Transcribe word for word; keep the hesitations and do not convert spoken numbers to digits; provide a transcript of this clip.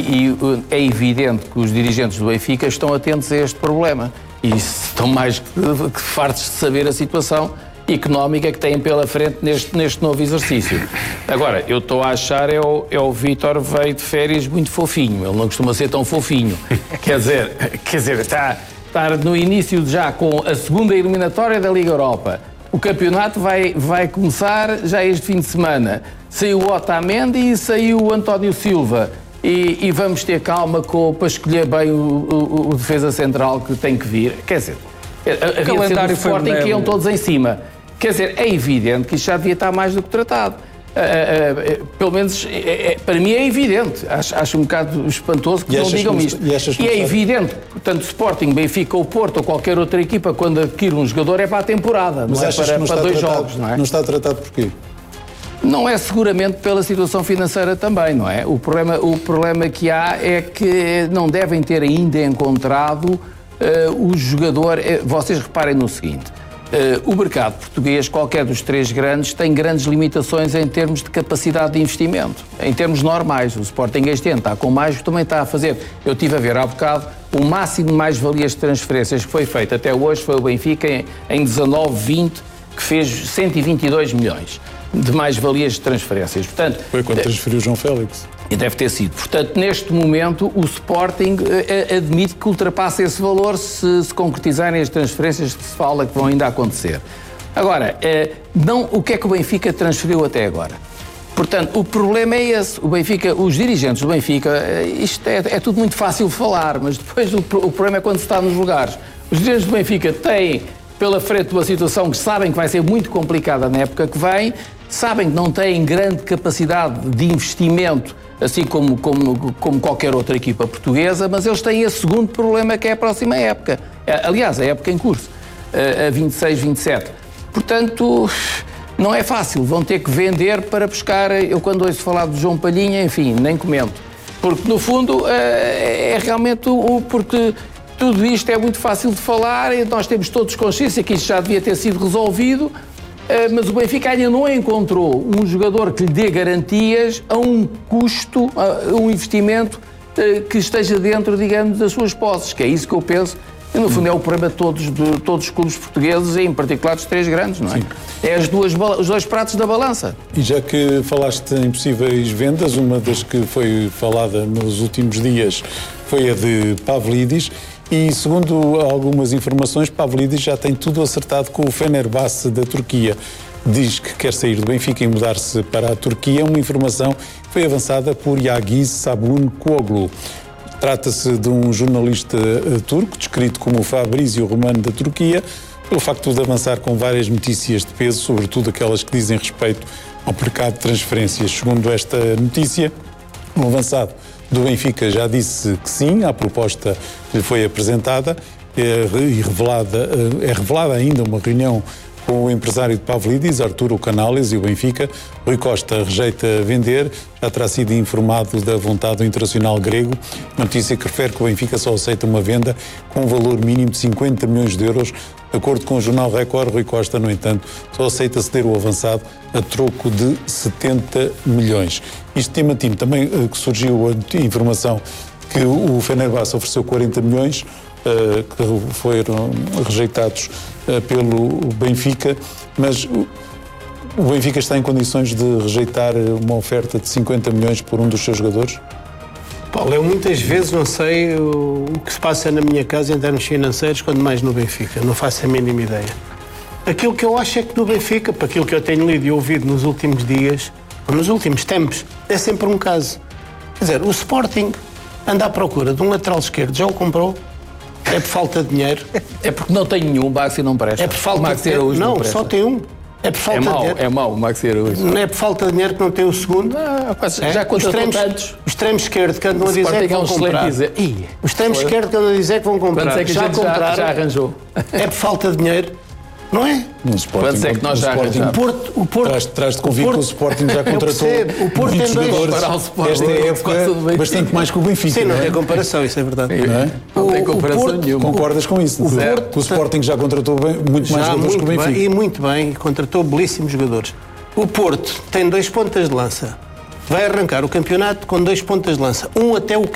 e é evidente que os dirigentes do Benfica estão atentos a este problema e estão mais que fartos de saber a situação económica que têm pela frente neste, neste novo exercício. Agora, eu estou a achar é o, é o Vítor veio de férias muito fofinho, ele não costuma ser tão fofinho. Quer dizer, quer dizer está, está no início já com a segunda eliminatória da Liga Europa. O campeonato vai, vai começar já este fim de semana. Saiu o Otamendi e saiu o António Silva. E, e vamos ter calma com, para escolher bem o, o, o defesa central que tem que vir. Quer dizer, a, a calendário Sporting que iam todos em cima. Quer dizer, é evidente que isto já devia estar mais do que tratado. Uh, uh, uh, pelo menos, uh, uh, para mim é evidente. Acho, acho um bocado espantoso que não digam isto. E, e é evidente, portanto, Sporting, Benfica ou Porto ou qualquer outra equipa, quando adquire um jogador, é para a temporada, mas não é para, não para dois tratado, jogos, não é? Não está tratado porquê? Não é seguramente pela situação financeira também, não é? O problema, o problema que há é que não devem ter ainda encontrado uh, o jogador... Uh, vocês reparem no seguinte... Uh, o mercado português, qualquer dos três grandes, tem grandes limitações em termos de capacidade de investimento. Em termos normais, o Sporting este ano está com mais, também está a fazer. Eu estive a ver há bocado, o máximo de mais-valias de transferências que foi feito até hoje foi o Benfica em, em dezanove vinte, que fez cento e vinte e dois milhões de mais-valias de transferências. Portanto, foi quando transferiu o João Félix. E deve ter sido. Portanto, neste momento, o Sporting uh, admite que ultrapassa esse valor se se concretizarem as transferências que se fala que vão ainda acontecer. Agora, uh, não, o que é que o Benfica transferiu até agora? Portanto, o problema é esse. O Benfica, os dirigentes do Benfica, uh, isto é, é tudo muito fácil de falar, mas depois o, o problema é quando se está nos lugares. Os dirigentes do Benfica têm pela frente uma situação que sabem que vai ser muito complicada na época que vem, sabem que não têm grande capacidade de investimento, assim como, como, como qualquer outra equipa portuguesa, mas eles têm esse segundo problema, que é a próxima época. Aliás, a época em curso, a vinte e seis, vinte e sete. Portanto, não é fácil. Vão ter que vender para buscar... Eu, quando ouço falar do João Palhinha, enfim, nem comento. Porque, no fundo, é realmente o... Porque tudo isto é muito fácil de falar e nós temos todos consciência que isto já devia ter sido resolvido, mas o Benfica ainda não encontrou um jogador que lhe dê garantias a um custo, a um investimento que esteja dentro, digamos, das suas posses, que é isso que eu penso. E, no fundo, é o problema de todos, de todos os clubes portugueses, e em particular dos três grandes, não é? Sim. É as duas, os dois pratos da balança. E já que falaste em possíveis vendas, uma das que foi falada nos últimos dias foi a de Pavlidis. E, segundo algumas informações, Pavlidis já tem tudo acertado com o Fenerbahçe da Turquia. Diz que quer sair do Benfica e mudar-se para a Turquia. Uma informação que foi avançada por Yagiz Sabuncuoglu. Trata-se de um jornalista uh, turco, descrito como o Fabrício Romano da Turquia, pelo facto de avançar com várias notícias de peso, sobretudo aquelas que dizem respeito ao mercado de transferências. Segundo esta notícia, o avançado do Benfica já disse que sim à proposta que lhe foi apresentada é revelada, é revelada ainda uma reunião com o empresário de Pavlidis, Arturo Canales, e o Benfica. Rui Costa rejeita vender, já terá sido informado da vontade do internacional grego. Notícia que refere que o Benfica só aceita uma venda com um valor mínimo de cinquenta milhões de euros. De acordo com o jornal Record, Rui Costa, no entanto, só aceita ceder o avançado a troco de setenta milhões. Estimativo também que surgiu a informação que o Fenerbahçe ofereceu quarenta milhões, que foram rejeitados pelo Benfica, mas o Benfica está em condições de rejeitar uma oferta de cinquenta milhões por um dos seus jogadores? Paulo, eu muitas vezes não sei o que se passa na minha casa em termos financeiros, quando mais no Benfica, não faço a mínima ideia. Aquilo que eu acho é que no Benfica, para aquilo que eu tenho lido e ouvido nos últimos dias, ou nos últimos tempos, é sempre um caso. Quer dizer, o Sporting anda à procura de um lateral esquerdo, já o comprou? É por falta de dinheiro? É porque não tem nenhum, o Maxi não presta. É por falta de dinheiro? Não, não só tem um. É por falta é mau, de dinheiro. É mau o Maxi Araújo. Não é por falta de dinheiro que não tem o segundo? Ah, é? Já contratou tantos. O extremo esquerdo que andam a dizer que vão comprar. Dizer, o extremo esquerdo que andam a dizer que vão comprar. É que já compraram. Já, já arranjou. É por falta de dinheiro. Não é? No Sporting, é que nós já Sporting, o Porto, o Porto, traz, traz de convite que o Sporting já contratou o Porto muitos tem jogadores esta época bastante mais que o Benfica. Sim, não, não é? tem comparação, isso é verdade. Não, é? não tem comparação Porto, nenhuma. Concordas com isso? O, Porto, o Sporting já contratou bem, muito mais já, jogadores muito que o Benfica. Bem, e muito bem, contratou belíssimos jogadores. O Porto tem dois pontas de lança. Vai arrancar o campeonato com dois pontas de lança. Um até o